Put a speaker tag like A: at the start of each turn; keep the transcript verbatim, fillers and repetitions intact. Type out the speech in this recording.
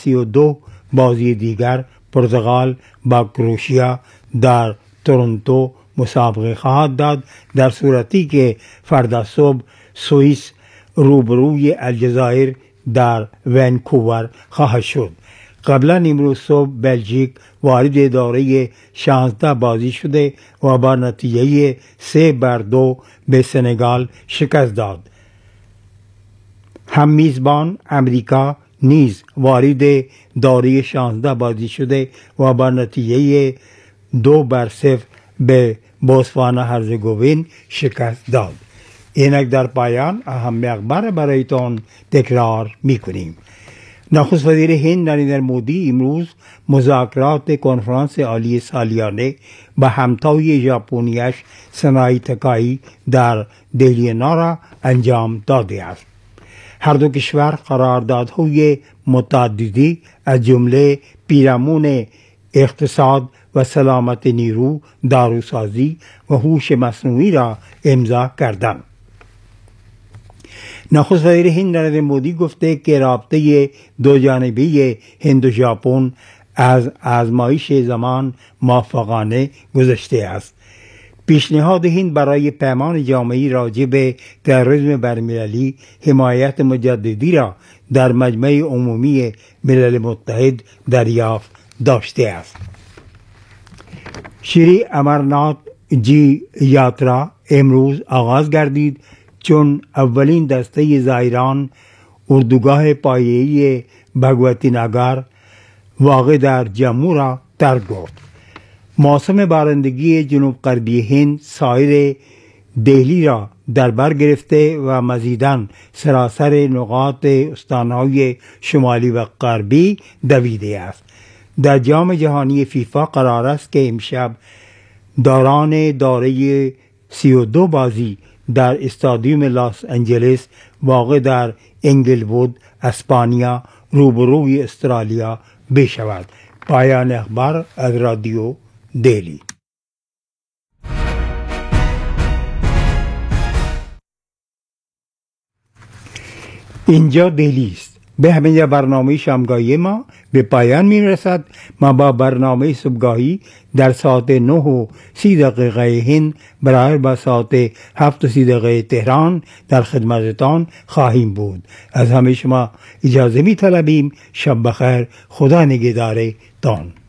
A: سی و دو بازی دیگر پرتغال با کروشیا در تورنتو مسابقه خواهد داد، در صورتی که فردا صبح سوئیس روبروی الجزایر در ونکوور خواهد شد. قبلا امروز صبح بلژیک وارد دوره شانزده بازی شده و با نتیجه سه بر دو به سنگال شکست داد. هم میزبان امریکا نیز وارد دوره شانزده بازی شده و با نتیجه دو بر صفر به بوتسوانا هرزگوین شکست داد. اینک در پایان اهم اخبار برایتان تکرار میکنیم. نخست وزیر هند نریندر مودی امروز مذاکرات کنفرانس عالی سالیانه با همتای ژاپنیش سنای تکایی در دهلی نو انجام داده است. هر دو کشور قراردادهای متعددی از جمله پیرامون اقتصاد و سلامت نیرو، داروسازی و هوش مصنوعی را امضا کردند. نخست وزیر هند نریندر مودی گفته که رابطه دو جانبه هند و ژاپن از آزمایش زمان موفقانه گذشته است. پیشنهاد هند برای پیمان جامعی راجع به تروریسم بین‌المللی حمایت مجددی را در مجمع عمومی ملل متحد دریافت داشته است. شری امرناتھ جی یاترا امروز آغاز گردید، چون اولین دسته زائران اردوگاه پایه‌ای بھگوتی نگر واقع در جموں را ترک گفت. موسم بارندگی جنوب غربی هند سایر دهلی را در بر گرفته و مزیداً سراسر نقاط استانهای شمالی و غربی دویده است. در جام جهانی فیفا قرار است که امشب دوران دوره سی و دو بازی در استادیوم لاس انجلس واقع در انگلوود اسپانیا روبروی استرالیا بشود. پایان اخبار از رادیو دهلی. اینجا دهلی است. به همین برنامه شامگاهی ما به پایان می رسد. ما با برنامه صبحگاهی در ساعت نه و سی دقیقه هند برابر با ساعت هفت و سی دقیقه تهران در خدمتتان خواهیم بود. از همه شما اجازه می طلبیم. شب بخیر. خدا نگهدار تان.